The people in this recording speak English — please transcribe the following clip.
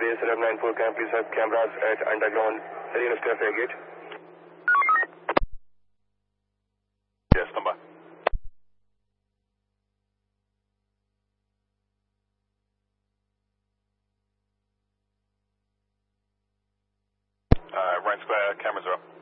base 1194, can please have cameras at underground real estate fare gate? Yes, stand by. Range Square, cameras are up.